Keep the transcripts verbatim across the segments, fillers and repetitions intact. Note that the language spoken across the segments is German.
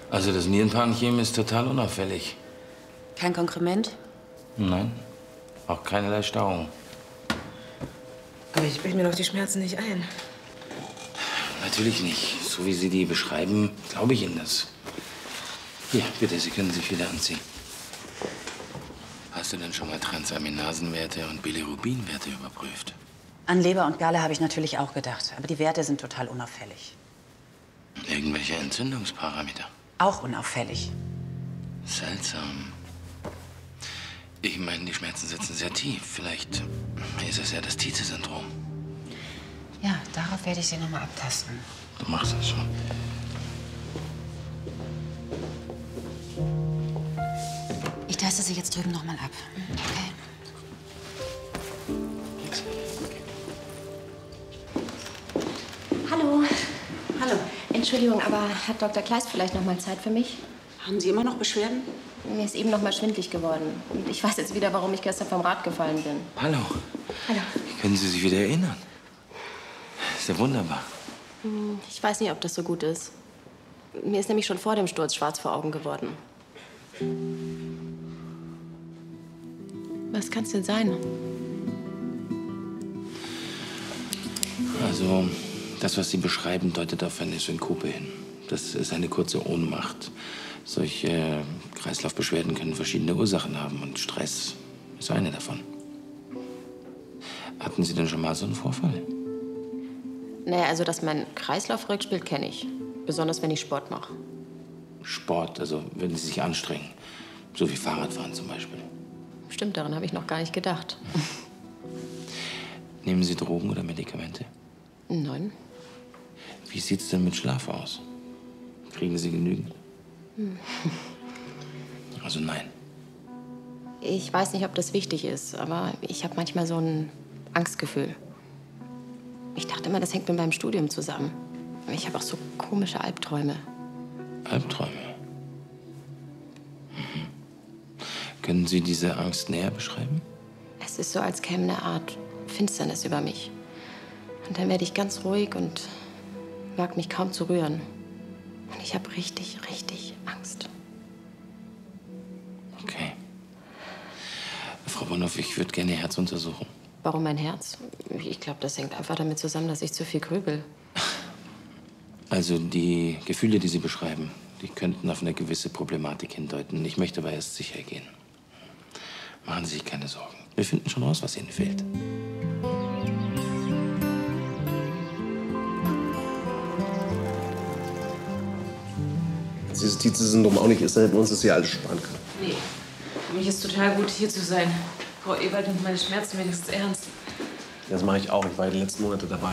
Also das Nierenparenchem ist total unauffällig. Kein Konkrement? Nein, auch keinerlei Stauung. Aber ich bilde mir doch die Schmerzen nicht ein. Natürlich nicht. So wie Sie die beschreiben, glaube ich Ihnen das. Hier, bitte, Sie können sich wieder anziehen. Hast du denn schon mal Transaminasenwerte und Bilirubinwerte überprüft? An Leber und Galle habe ich natürlich auch gedacht. Aber die Werte sind total unauffällig. Irgendwelche Entzündungsparameter? Auch unauffällig. Seltsam. Ich meine, die Schmerzen sitzen sehr tief. Vielleicht ist es ja das Tietze-Syndrom. Ja, darauf werde ich Sie noch mal abtasten. Du machst das schon. Ich taste Sie jetzt drüben noch mal ab. Okay. Hallo. Hallo. Entschuldigung, aber hat Doktor Kleist vielleicht noch mal Zeit für mich? Haben Sie immer noch Beschwerden? Mir ist eben noch mal schwindelig geworden. Und ich weiß jetzt wieder, warum ich gestern vom Rad gefallen bin. Hallo. Hallo. Können Sie sich wieder erinnern? Ist ja wunderbar. Ich weiß nicht, ob das so gut ist. Mir ist nämlich schon vor dem Sturz schwarz vor Augen geworden. Was kann's denn sein? Also, das, was Sie beschreiben, deutet auf eine Synkope hin. Das ist eine kurze Ohnmacht. Solche äh, Kreislaufbeschwerden können verschiedene Ursachen haben und Stress ist eine davon. Hatten Sie denn schon mal so einen Vorfall? Naja, also, dass mein Kreislauf verrückt spielt, kenne ich. Besonders, wenn ich Sport mache. Sport, also wenn Sie sich anstrengen. So wie Fahrradfahren zum Beispiel. Stimmt, daran habe ich noch gar nicht gedacht. Nehmen Sie Drogen oder Medikamente? Nein. Wie sieht's denn mit Schlaf aus? Kriegen Sie genügend? Hm. Also nein. Ich weiß nicht, ob das wichtig ist, aber ich habe manchmal so ein Angstgefühl. Ich dachte immer, das hängt mit meinem Studium zusammen. Ich habe auch so komische Albträume. Albträume? Mhm. Können Sie diese Angst näher beschreiben? Es ist so, als käme eine Art Finsternis über mich. Und dann werde ich ganz ruhig und mag mich kaum zu rühren. Und ich habe richtig, richtig Angst. Okay. Frau Bonhoff, ich würde gerne Ihr Herz untersuchen. Warum mein Herz? Ich glaube, das hängt einfach damit zusammen, dass ich zu viel grübel. Also die Gefühle, die Sie beschreiben, die könnten auf eine gewisse Problematik hindeuten. Ich möchte aber erst sicher gehen. Machen Sie sich keine Sorgen. Wir finden schon raus, was Ihnen fehlt. Wenn dieses Tietze-Syndrom auch nicht ist, dann hätten wir uns das hier alles sparen können. Nee. Für mich ist total gut, hier zu sein. Frau Ewald nimmt meine Schmerzen wenigstens ernst. Das mache ich auch. Ich war ja die letzten Monate dabei.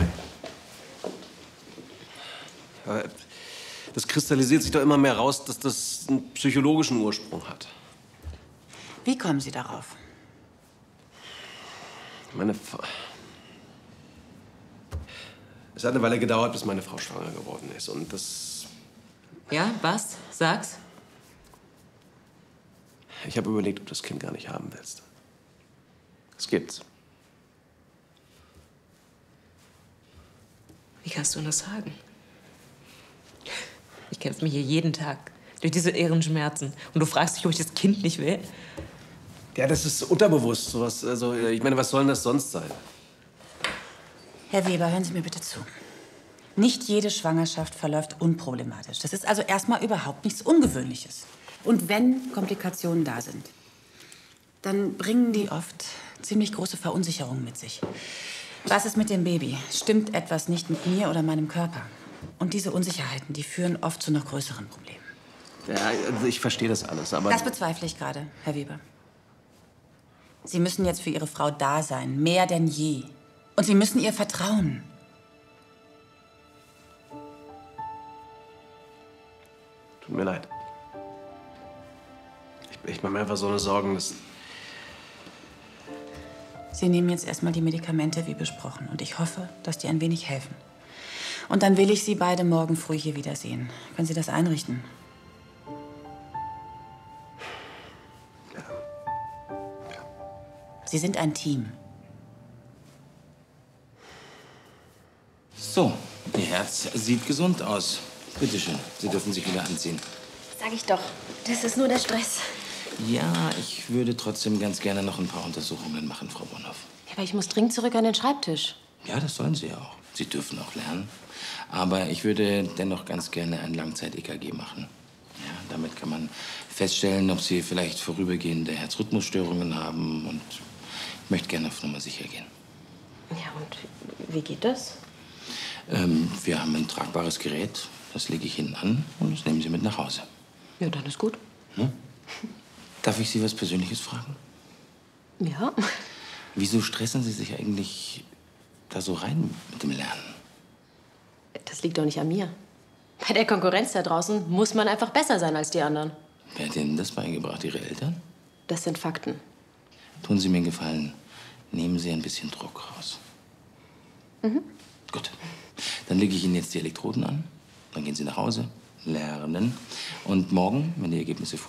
Aber das kristallisiert sich doch immer mehr raus, dass das einen psychologischen Ursprung hat. Wie kommen Sie darauf? Meine Frau... Es hat eine Weile gedauert, bis meine Frau schwanger geworden ist. Und das... Ja, was? Sag's. Ich habe überlegt, ob du das Kind gar nicht haben willst. Es gibt's. Wie kannst du das sagen? Ich kämpfe mich hier jeden Tag durch diese irren Schmerzen. Und du fragst dich, ob ich das Kind nicht will? Ja, das ist unterbewusst. Sowas, also, ich meine, was soll denn das sonst sein? Herr Weber, hören Sie mir bitte zu. Nicht jede Schwangerschaft verläuft unproblematisch. Das ist also erstmal überhaupt nichts Ungewöhnliches. Und wenn Komplikationen da sind, dann bringen die oft ziemlich große Verunsicherung mit sich. Was ist mit dem Baby? Stimmt etwas nicht mit mir oder meinem Körper? Und diese Unsicherheiten, die führen oft zu noch größeren Problemen. Ja, also ich verstehe das alles, aber... Das bezweifle ich gerade, Herr Weber. Sie müssen jetzt für Ihre Frau da sein, mehr denn je. Und Sie müssen ihr vertrauen. Tut mir leid. Ich, ich mache mir einfach so eine Sorgen, dass... Sie nehmen jetzt erstmal die Medikamente, wie besprochen. Und ich hoffe, dass die ein wenig helfen. Und dann will ich Sie beide morgen früh hier wiedersehen. Können Sie das einrichten? Ja. Ja. Sie sind ein Team. So, Ihr Herz sieht gesund aus. Bitte schön, Sie dürfen sich wieder anziehen. Sag ich doch, das ist nur der Stress. Ja, ich würde trotzdem ganz gerne noch ein paar Untersuchungen machen, Frau Bonhoff. Ja, aber ich muss dringend zurück an den Schreibtisch. Ja, das sollen Sie auch. Sie dürfen auch lernen. Aber ich würde dennoch ganz gerne ein Langzeit-E K G machen. Ja, damit kann man feststellen, ob Sie vielleicht vorübergehende Herzrhythmusstörungen haben. Und ich möchte gerne auf Nummer sicher gehen. Ja, und wie geht das? Ähm, wir haben ein tragbares Gerät. Das lege ich Ihnen an und das nehmen Sie mit nach Hause. Ja, dann ist gut. Hm? Darf ich Sie was Persönliches fragen? Ja. Wieso stressen Sie sich eigentlich da so rein mit dem Lernen? Das liegt doch nicht an mir. Bei der Konkurrenz da draußen muss man einfach besser sein als die anderen. Wer hat Ihnen das beigebracht? Ihre Eltern? Das sind Fakten. Tun Sie mir einen Gefallen. Nehmen Sie ein bisschen Druck raus. Mhm. Gut. Dann lege ich Ihnen jetzt die Elektroden an. Dann gehen Sie nach Hause, lernen. Und morgen, wenn die Ergebnisse